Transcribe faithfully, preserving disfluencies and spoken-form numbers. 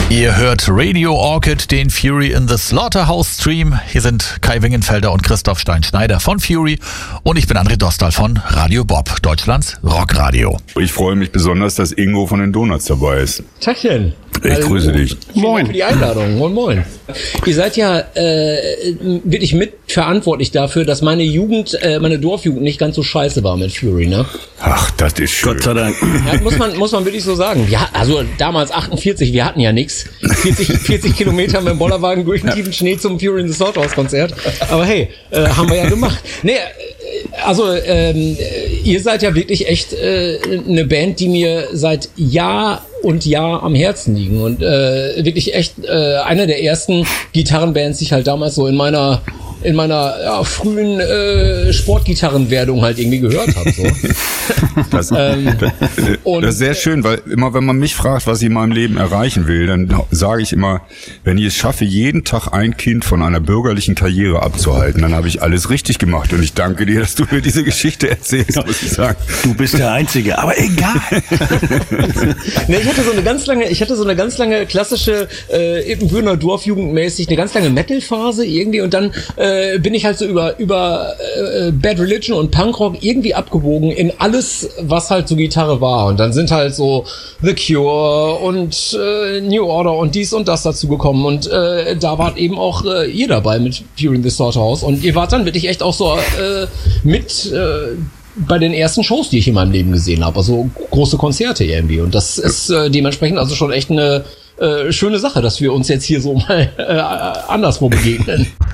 Ihr hört Radio Orchid, den Fury in the Slaughterhouse Stream. Hier sind Kai Wingenfelder und Christoph Stein-Schneider von Fury und ich bin André Dostal von Radio Bob, Deutschlands Rockradio. Ich freue mich besonders, dass Ingo von den Donuts dabei ist. Tachchen. Ich Hallo. grüße dich. Vielen Dank für die Einladung. Moin, moin. Ihr seid ja äh, wirklich mitverantwortlich dafür, dass meine Jugend, äh, meine Dorfjugend nicht ganz so scheiße war mit Fury, ne? Ach, das ist schön. Gott sei Dank. Ja, muss man, muss man wirklich so sagen. Ja, also damals achtundvierzig, wir hatten ja nichts. vierzig, vierzig Kilometer mit dem Bollerwagen durch den tiefen Schnee zum Fury in the Slaughterhouse Konzert. Aber hey, äh, haben wir ja gemacht. Nee, also ähm, ihr seid ja wirklich echt äh, eine Band, die mir seit Jahr und Jahr am Herzen liegen und äh, wirklich echt äh, eine der ersten Gitarrenbands, die ich halt damals so in meiner in meiner ja, frühen äh, Sportgitarrenwerdung halt irgendwie gehört habe. So. Das, ähm, und, das ist sehr schön, weil immer wenn man mich fragt, was ich in meinem Leben erreichen will, dann sage ich immer, wenn ich es schaffe, jeden Tag ein Kind von einer bürgerlichen Karriere abzuhalten, dann habe ich alles richtig gemacht. Und ich danke dir, dass du mir diese Geschichte erzählst, muss ich sagen. Du bist der Einzige, aber egal. Ne, ich hatte so eine ganz lange, ich hatte so eine ganz lange klassische äh, Ippenbürener Dorfjugendmäßig, eine ganz lange Metal-Phase irgendwie und dann äh, bin ich halt so über über äh, Bad Religion und Punkrock irgendwie abgebogen in alles, was halt so Gitarre war. Und dann sind halt so The Cure und äh, New Order und dies und das dazu gekommen. Und äh, da wart eben auch äh, ihr dabei mit Fury in the Slaughterhouse. Und ihr wart dann wirklich echt auch so äh, mit äh, bei den ersten Shows, die ich in meinem Leben gesehen habe. Also große Konzerte irgendwie. Und das ist äh, dementsprechend also schon echt eine äh, schöne Sache, dass wir uns jetzt hier so mal äh, anderswo begegnen.